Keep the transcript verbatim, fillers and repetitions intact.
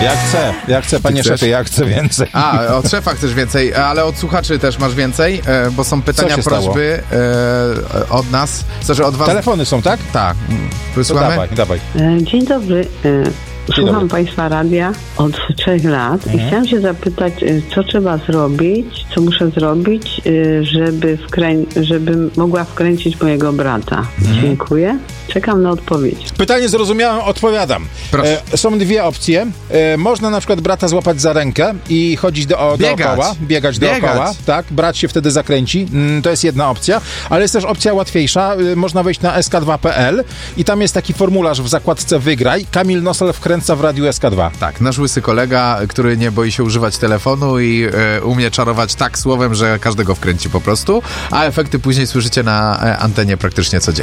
Jak chcę, jak chcę, panie szefie, jak chcę więcej. A, od szefa chcesz więcej, ale od słuchaczy też masz więcej, bo są pytania, prośby e, od nas. Co, że od was... Telefony są, tak? Tak. Wysłuchamy? Dawaj, dawaj. Dzień dobry. Słucham dobry. Państwa radia od trzech lat mhm. i chciałam się zapytać, co trzeba zrobić, co muszę zrobić, żeby wkrę- żebym mogła wkręcić mojego brata. Mhm. Dziękuję. Czekam na odpowiedź. Pytanie zrozumiałem, odpowiadam. E, są dwie opcje. E, można na przykład brata złapać za rękę i chodzić do, o, biegać. dookoła, biegać, biegać dookoła. Tak, brat się wtedy zakręci. Mm, to jest jedna opcja, ale jest też opcja łatwiejsza. E, można wejść na es ka dwa kropka pe el i tam jest taki formularz w zakładce Wygraj. Kamil Nosal wkręca w radiu es ka dwa. Tak, nasz łysy kolega, który nie boi się używać telefonu i e, umie czarować tak słowem, że każdego wkręci po prostu, a efekty później słyszycie na e, antenie praktycznie codziennie.